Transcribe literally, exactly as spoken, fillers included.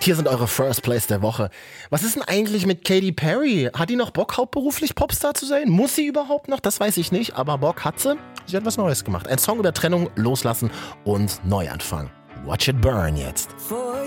Hier sind eure First Plays der Woche. Was ist denn eigentlich mit Katy Perry? Hat die noch Bock, hauptberuflich Popstar zu sein? Muss sie überhaupt noch? Das weiß ich nicht, aber Bock hat sie. Sie hat was Neues gemacht. Ein Song über Trennung, Loslassen und Neuanfang. Watch it burn jetzt.